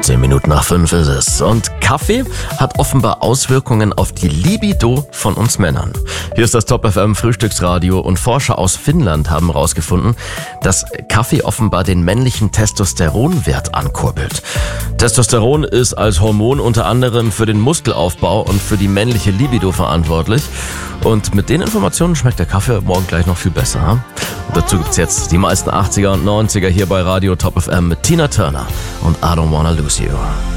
10 Minuten nach 5 ist es. Und Kaffee hat offenbar Auswirkungen auf die Libido von uns Männern. Hier ist das Top FM Frühstücksradio und Forscher aus Finnland haben herausgefunden, dass Kaffee offenbar den männlichen Testosteronwert ankurbelt. Testosteron ist als Hormon unter anderem für den Muskelaufbau und für die männliche Libido verantwortlich. Und mit den Informationen schmeckt der Kaffee morgen gleich noch viel besser. Und dazu gibt's jetzt die meisten 80er und 90er hier bei Radio Top FM mit Tina Turner und I Don't Wanna Lose You.